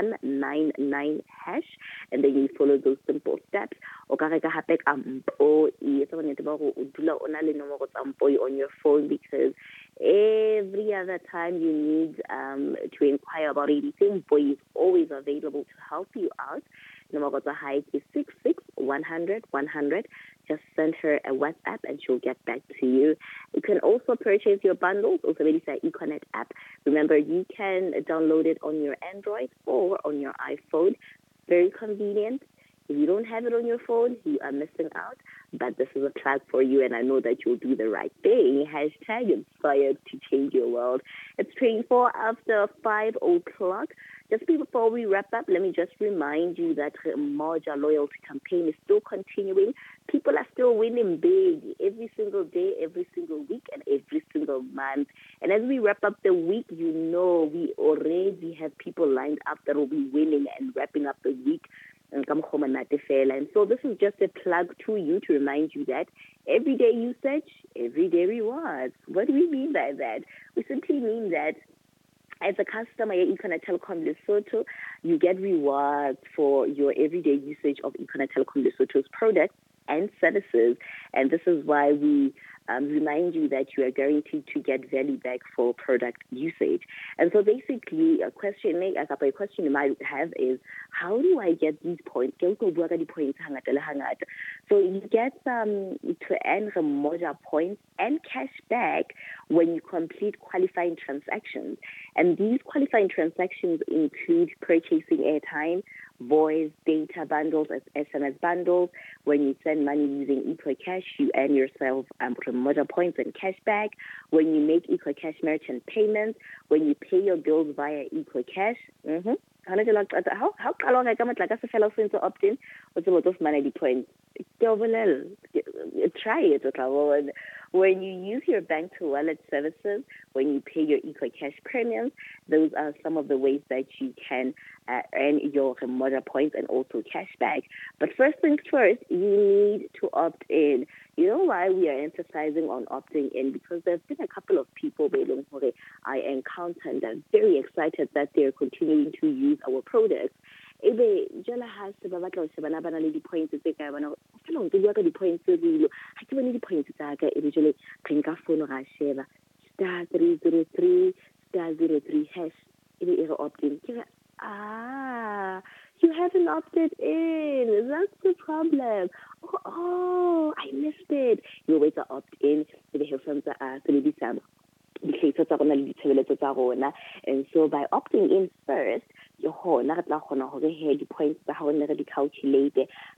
*199# and then you follow those simple steps. O ka reka hape ka Mpoi, etsa bonnete ba gore o dula o na le nomoro tsa Mpoi on your phone, because every other time you need to inquire about anything, Mpoi is always available to help you out. Nomoro tsa hae ke 66-100-100. Just send her a WhatsApp and she'll get back to you. You can also purchase your bundles, also maybe the Econet app. Remember, you can download it on your Android or on your iPhone. Very convenient. If you don't have it on your phone, you are missing out. But this is a plug for you, and I know that you'll do the right thing. #inspired to change your world. It's 24 after 5 o'clock. Just before we wrap up, let me just remind you that the Moja loyalty campaign is still continuing. People are still winning big every single day, every single week, and every single month. And as we wrap up the week, you know we already have people lined up that will be winning and wrapping up the week. And so this is just a plug to you to remind you that everyday usage, everyday rewards. What do we mean by that? We simply mean that as a customer at Econet Telecom Lesotho, you get rewards for your everyday usage of Econet Telecom Lesotho's products and services. And this is why we remind you that you are guaranteed to get value back for product usage. And so basically, a question you might have is, how do I get these points? So you get to earn Moja points and cash back when you complete qualifying transactions. And these qualifying transactions include purchasing airtime, voice, data bundles, SMS bundles. When you send money using EcoCash, you earn yourself Moja points and cash back. When you make EcoCash merchant payments, when you pay your bills via EcoCash, how long I come like a fellow to opt in? What's about those money points? Try it. When you use your bank to wallet services, when you pay your EcoCash premiums, those are some of the ways that you can earn your Moja points and also cash back. But first things first, you need to opt in. You know why we are emphasizing on opting in? Because there's been a couple of people I encountered and are very excited that they're continuing to use our products. Ebe jala ha se ba batla se bana bana le di points tse ka bana fela o ntse ka di points tse dilo ha ke bone di points tsa ka ebe jale re nka phone ga sheba *303 *03# ebe e re opt in ke you haven't opted in. That's the problem. Oh, I missed it. You wait to opt in. Ebe he fantsa and so by opting in first, your whole the points calculate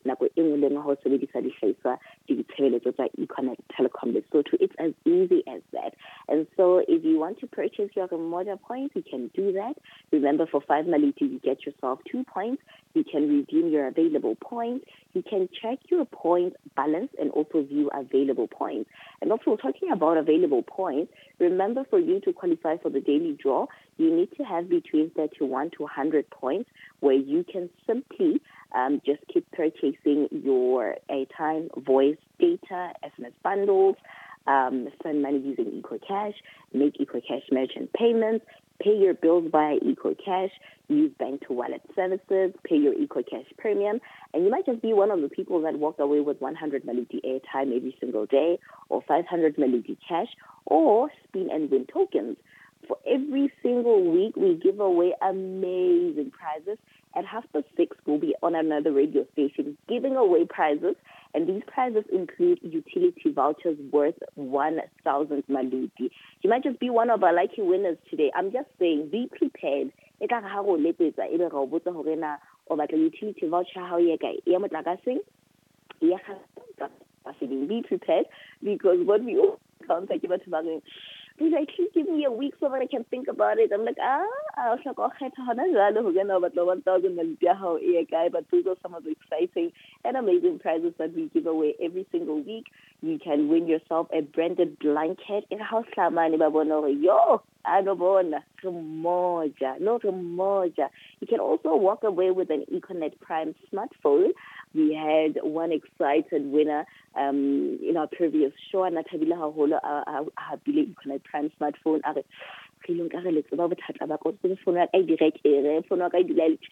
Econet Telecom Lesotho. It's as easy as that. And so if you want to purchase your Moja points, you can do that. Remember, for 5 Maliti, you get yourself 2 points. You can redeem your available points. You can check your point balance and also view available points. And also, talking about available points, remember, for you to qualify for the daily draw, you need to have between 31 to 100 points where you can simply just keep purchasing your airtime, voice, data, SMS bundles, send money using EcoCash, make EcoCash merchant payments, pay your bills via EcoCash, use bank-to-wallet services, pay your EcoCash premium, and you might just be one of the people that walk away with 100 Maliti airtime every single day, or 500 Maliti cash, or spin and win tokens. For every single week, we give away amazing prizes. At 6:30, we'll be on another radio station giving away prizes, and these prizes include utility vouchers worth 1,000 Maliti. You might just be one of our lucky winners today. I'm just saying, be prepared. Utility voucher, be prepared, because what we all contact you about, he's like, please give me a week so that I can think about it. I'm like, I'll check off 1,000 but those are some of the exciting and amazing prizes that we give away every single week. You can win yourself a branded blanket in house. Yo, Moja. You can also walk away with an Econet Prime smartphone. We had one excited winner in our previous show, and Natabila Haholo, Econet Prime smartphone.